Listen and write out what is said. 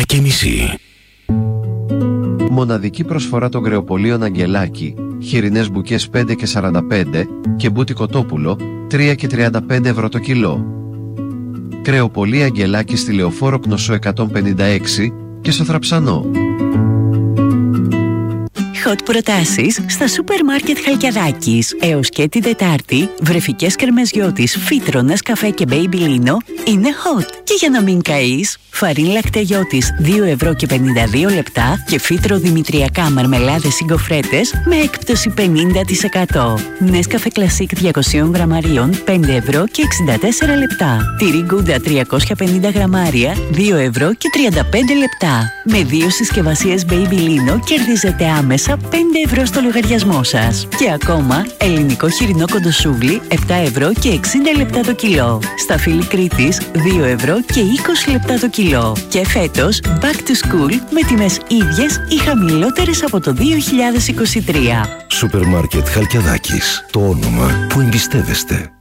9:30. Μοναδική προσφορά των κρεοπολίων Αγγελάκη. Χοιρινές μπουκές 5,45 και μπούτι κοτόπουλο 3,35 το κιλό. Κρεοπολία Αγγελάκη στη Λεωφόρο Κνωσό 156 και στο Θραψανό. Hot προτάσεις στα σούπερ μάρκετ Χαλκιαδάκης. Έως και την Τετάρτη, βρεφικές κερμεζιώτης Φίτρονας, καφέ και Baby Lino είναι hot. Και για να μην καείς, φαρίν λακτεγιώτης 2,52 και Φίτρο δημητριακά μαρμελάδες ή γκοφρέτες με έκπτωση 50%. Νέσκαφε κλασίκ 200 γραμμαρίων 5,64. Τυρί Γκούντα 350 γραμμάρια 2,35. Με 2 συσκευασίες Baby Lino κερδίζετε άμεσα 5 στο λογαριασμό σας. Και ακόμα, ελληνικό χοιρινό κοντοσούβλι 7,60 το κιλό. Σταφύλι Κρήτης 2 και 20 το κιλό. Και φέτος, back to school με τιμές ίδιες ή χαμηλότερες από το 2023. Σούπερ μάρκετ Χαλκιαδάκης. Το όνομα που εμπιστεύεστε.